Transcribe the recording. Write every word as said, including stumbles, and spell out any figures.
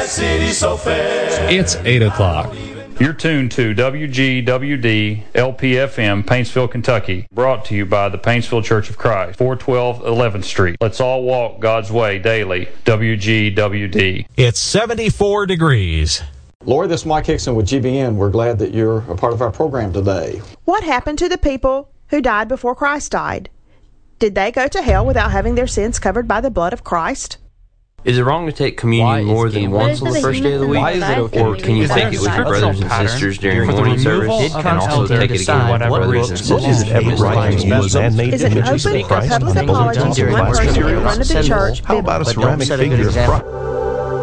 city so fair. It's eight o'clock. You're tuned to W G W D L P F M, Paintsville, Kentucky. Brought to you by the Paintsville Church of Christ, four twelve eleventh Street. Let's all walk God's way daily. W G W D. It's seventy-four degrees. Lori, this is Mike Hickson with G B N. We're glad that you're a part of our program today. What happened to the people who died before Christ died? Did they go to hell without having their sins covered by the blood of Christ? Is it wrong to take communion more than once on the first day of the week? Why is it okay? Or can you take it with your brothers and sisters during morning service and also take it again with brothers and sisters? Is it an open, public apology to one person in front of the church? How about a ceramic figure of Christ?